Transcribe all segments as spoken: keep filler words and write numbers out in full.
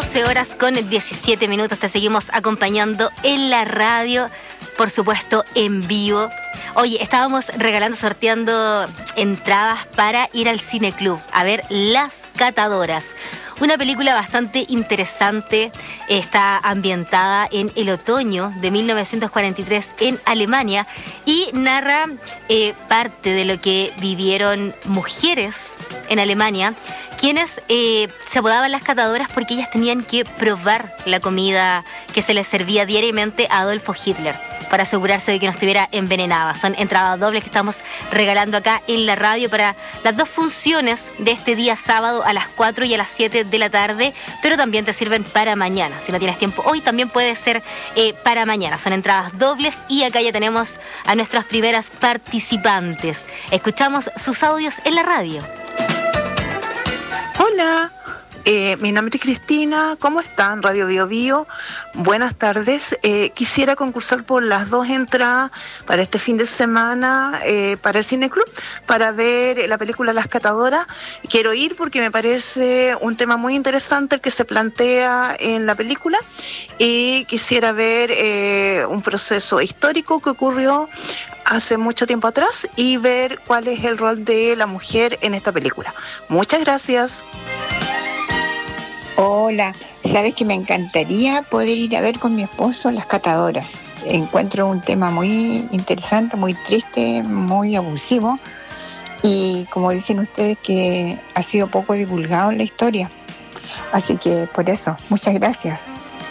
doce horas con diecisiete minutos. Te seguimos acompañando en la radio, por supuesto en vivo. Oye, estábamos regalando, sorteando entradas para ir al Cine Club a ver Las Catadoras. Una película bastante interesante, está ambientada en el otoño de mil novecientos cuarenta y tres en Alemania y narra eh, parte de lo que vivieron mujeres en Alemania, quienes eh, se apodaban las catadoras porque ellas tenían que probar la comida que se les servía diariamente a Adolfo Hitler, para asegurarse de que no estuviera envenenada. Son entradas dobles que estamos regalando acá en la radio para las dos funciones de este día sábado a las cuatro y a las siete de la tarde, pero también te sirven para mañana. Si no tienes tiempo hoy, también puede ser eh, para mañana. Son entradas dobles y acá ya tenemos a nuestras primeras participantes. Escuchamos sus audios en la radio. Hola. Eh, mi nombre es Cristina, ¿cómo están? Radio Bio Bio, buenas tardes. Eh, quisiera concursar por las dos entradas para este fin de semana eh, para el Cine Club, para ver la película Las Catadoras. Quiero ir porque me parece un tema muy interesante el que se plantea en la película y quisiera ver eh, un proceso histórico que ocurrió hace mucho tiempo atrás y ver cuál es el rol de la mujer en esta película. Muchas gracias. Hola, sabes que me encantaría poder ir a ver con mi esposo Las Catadoras. Encuentro un tema muy interesante, muy triste, muy abusivo y como dicen ustedes que ha sido poco divulgado en la historia. Así que por eso, muchas gracias.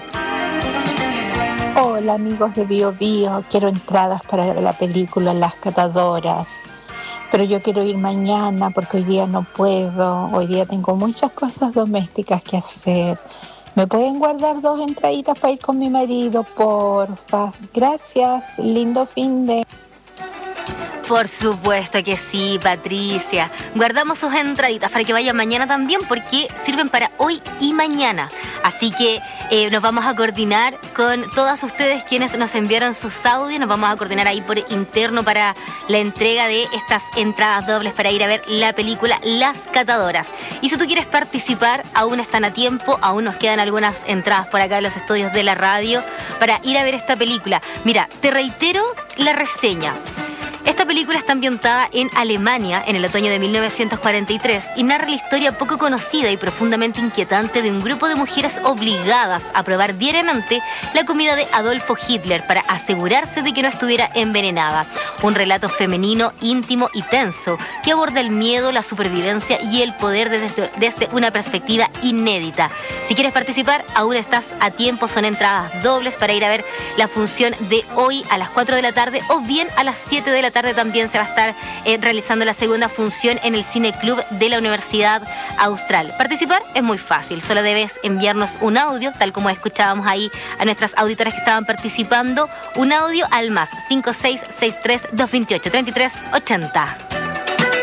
Hola amigos de Bio Bio, quiero entradas para la película Las Catadoras. Pero yo quiero ir mañana porque hoy día no puedo. Hoy día tengo muchas cosas domésticas que hacer. ¿Me pueden guardar dos entraditas para ir con mi marido, porfa? Gracias, lindo fin de... Por supuesto que sí, Patricia. Guardamos sus entraditas para que vayan mañana también porque sirven para hoy y mañana. Así que eh, nos vamos a coordinar con todas ustedes quienes nos enviaron sus audios. Nos vamos a coordinar ahí por interno para la entrega de estas entradas dobles para ir a ver la película Las Catadoras. Y si tú quieres participar, aún están a tiempo. Aún nos quedan algunas entradas por acá en los estudios de la radio para ir a ver esta película. Mira, te reitero la reseña. Esta película está ambientada en Alemania en el otoño de mil novecientos cuarenta y tres y narra la historia poco conocida y profundamente inquietante de un grupo de mujeres obligadas a probar diariamente la comida de Adolfo Hitler para asegurarse de que no estuviera envenenada. Un relato femenino, íntimo y tenso que aborda el miedo, la supervivencia y el poder desde, desde una perspectiva inédita. Si quieres participar, aún estás a tiempo. Son entradas dobles para ir a ver la función de hoy a las cuatro de la tarde o bien a las siete de la tarde. Tarde también se va a estar eh, realizando la segunda función en el Cine Club de la Universidad Austral. Participar es muy fácil, solo debes enviarnos un audio, tal como escuchábamos ahí a nuestras auditoras que estaban participando, un audio al más cinco seis seis tres, dos dos ocho, tres tres ocho cero.